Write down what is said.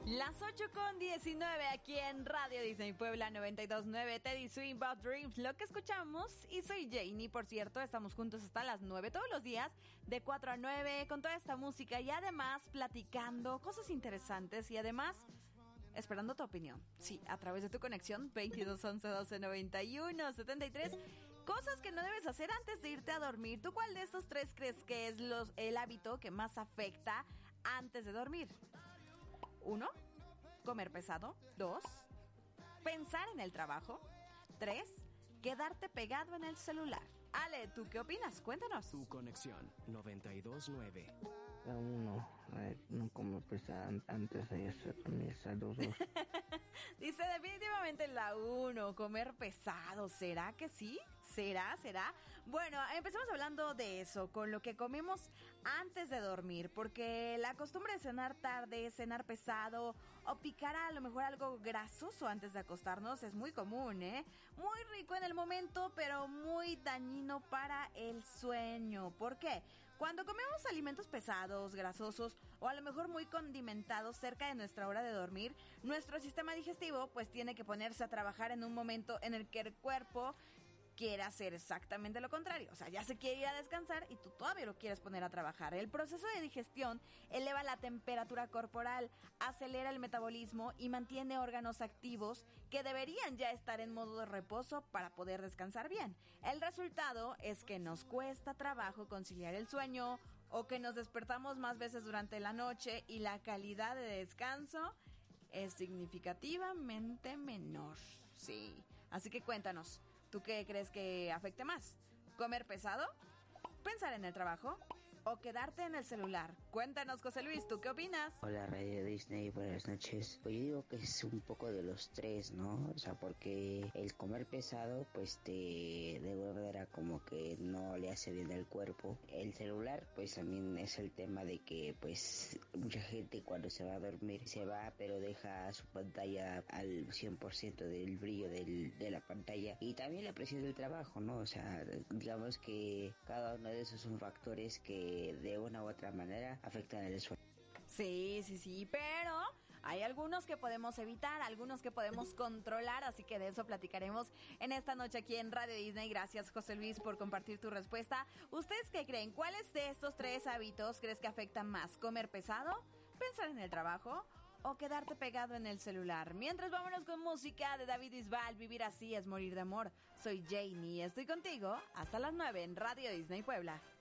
Las 8:19 aquí en Radio Disney Puebla 92.9, Teddy Swing About Dreams, lo que escuchamos. Y soy Janie, por cierto, estamos juntos hasta las 9 todos los días, de 4 a 9, con toda esta música y además platicando cosas interesantes y además esperando tu opinión. Sí, a través de tu conexión 22 11 12 91 73. Cosas que no debes hacer antes de irte a dormir. ¿Tú cuál de estos tres crees que es el hábito que más afecta antes de dormir? 1. Comer pesado. 2. Pensar en el trabajo. 3. Quedarte pegado en el celular. Ale, ¿tú qué opinas? Cuéntanos. Tu conexión 92.9. 1. No comer pesado antes de irse a dormir. Saludos. Dice definitivamente la 1, comer pesado. ¿Será que sí? ¿Será? Bueno, empecemos hablando de eso, con lo que comemos antes de dormir, porque la costumbre de cenar tarde, cenar pesado o picar a lo mejor algo grasoso antes de acostarnos es muy común, ¿eh? Muy rico en el momento, pero muy dañino para el sueño. ¿Por qué? Cuando comemos alimentos pesados, grasosos o a lo mejor muy condimentados cerca de nuestra hora de dormir, nuestro sistema digestivo pues tiene que ponerse a trabajar en un momento en el que el cuerpo quiere hacer exactamente lo contrario. O sea, ya se quiere ir a descansar y tú todavía lo quieres poner a trabajar. El proceso de digestión eleva la temperatura corporal, acelera el metabolismo y mantiene órganos activos que deberían ya estar en modo de reposo para poder descansar bien. El resultado es que nos cuesta trabajo conciliar el sueño o que nos despertamos más veces durante la noche y la calidad de descanso es significativamente menor. Sí, así que cuéntanos, ¿tú qué crees que afecte más? ¿Comer pesado? ¿Pensar en el trabajo? ¿O quedarte en el celular? Cuéntanos, José Luis, ¿tú qué opinas? Hola, Radio Disney, buenas noches. Pues yo digo que es un poco de los tres, ¿no? O sea, porque el comer pesado, pues de alguna manera como que no le hace bien al cuerpo. El celular, pues también es el tema de que, pues, mucha gente cuando se va a dormir se va, pero deja su pantalla al 100% del brillo de la pantalla. Y también la presión del trabajo, ¿no? O sea, digamos que cada uno de esos son factores que de una u otra manera afectan el sueño. Sí, pero hay algunos que podemos evitar, algunos que podemos controlar, así que de eso platicaremos en esta noche aquí en Radio Disney. Gracias, José Luis, por compartir tu respuesta. ¿Ustedes qué creen? ¿Cuáles de estos tres hábitos crees que afectan más? ¿Comer pesado? ¿Pensar en el trabajo? ¿O quedarte pegado en el celular? Mientras, vámonos con música de David Bisbal. Vivir así es morir de amor. Soy Janie y estoy contigo hasta las 9 en Radio Disney Puebla.